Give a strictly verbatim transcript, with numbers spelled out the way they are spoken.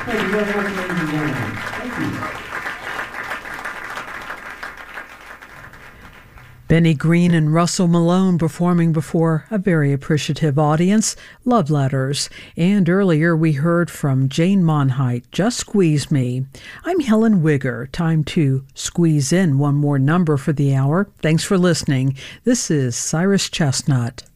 Thank you very much, ladies and gentlemen. Thank you. Benny Green and Russell Malone performing before a very appreciative audience, Love Letters. And earlier we heard from Jane Monheit, Just Squeeze Me. I'm Helen Wigger. Time to squeeze in one more number for the hour. Thanks for listening. This is Cyrus Chestnut.